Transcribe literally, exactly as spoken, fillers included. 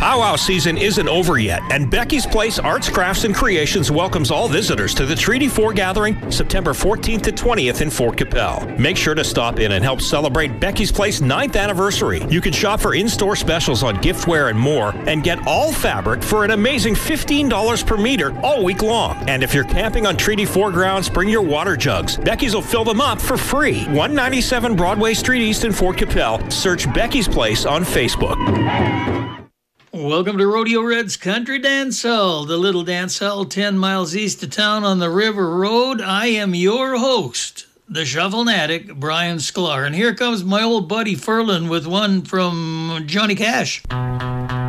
Powwow season isn't over yet, and Becky's Place Arts, Crafts, and Creations welcomes all visitors to the Treaty four gathering September fourteenth to twentieth in Fort Capel. Make sure to stop in and help celebrate Becky's Place ninth anniversary. You can shop for in-store specials on giftware and more, and get all fabric for an amazing fifteen dollars per meter all week long. And if you're camping on Treaty four grounds, bring your water jugs. Becky's will fill them up for free. one ninety-seven Broadway Street East in Fort Capel. Search Becky's Place on Facebook. Welcome to Rodeo Red's Country Dance Hall, the little dance hall ten miles east of town on the River Road. I am your host, the Shuffle-natic, Brian Sklar. And here comes my old buddy Furlan with one from Johnny Cash.